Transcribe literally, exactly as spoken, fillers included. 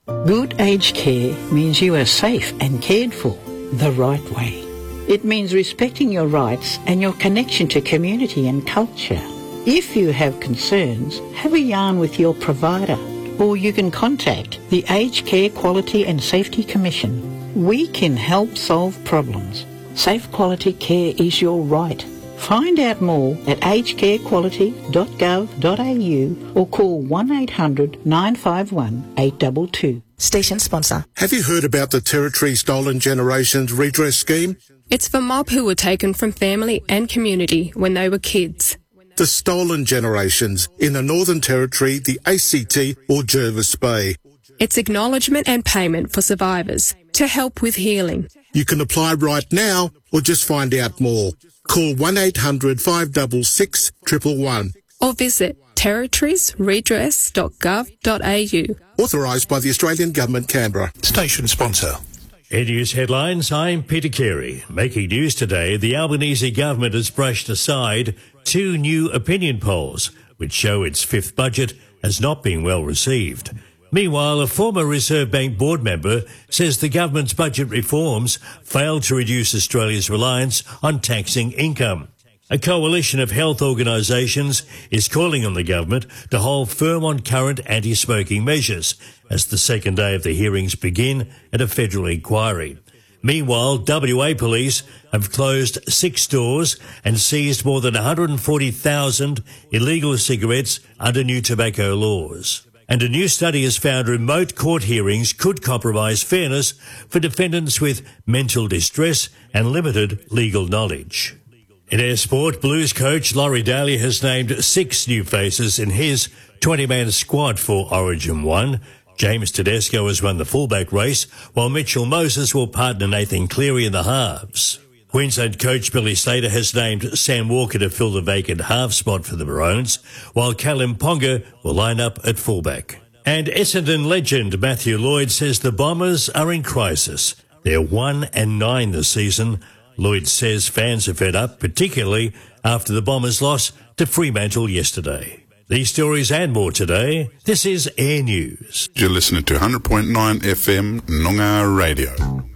Good aged care means you are safe and cared for the right way. It means respecting your rights and your connection to community and culture. If you have concerns, have a yarn with your provider, or you can contact the Aged Care Quality and Safety Commission. We can help solve problems. Safe quality care is your right. Find out more at aged care quality dot gov dot a u or call one eight hundred nine five one eight two two. Station sponsor. Have you heard about the Territory Stolen Generations Redress Scheme? It's for mob who were taken from family and community when they were kids. The stolen generations in the Northern Territory, the A C T or Jervis Bay. It's acknowledgement and payment for survivors to help with healing. You can apply right now or just find out more. Call one eight hundred five six six one one one. Or visit territories redress dot gov dot a u. Authorised by the Australian Government, Canberra. Station sponsor. In news headlines, I'm Peter Carey. Making news today, the Albanese government has brushed aside two new opinion polls, which show its fifth budget has not been well received. Meanwhile, a former Reserve Bank board member says the government's budget reforms failed to reduce Australia's reliance on taxing income. A coalition of health organisations is calling on the government to hold firm on current anti-smoking measures as the second day of the hearings begin at a federal inquiry. Meanwhile, W A police have closed six stores and seized more than one hundred forty thousand illegal cigarettes under new tobacco laws. And a new study has found remote court hearings could compromise fairness for defendants with mental distress and limited legal knowledge. In air sport, Blues coach Laurie Daly has named six new faces in his twenty-man squad for Origin one. James Tedesco has won the fullback race, while Mitchell Moses will partner Nathan Cleary in the halves. Queensland coach Billy Slater has named Sam Walker to fill the vacant half spot for the Maroons, while Callum Ponga will line up at fullback. And Essendon legend Matthew Lloyd says the Bombers are in crisis. They're one and nine this season. Lloyd says fans are fed up, particularly after the Bombers' loss to Fremantle yesterday. These stories and more today. This is Air News. You're listening to one hundred point nine F M Noongar Radio.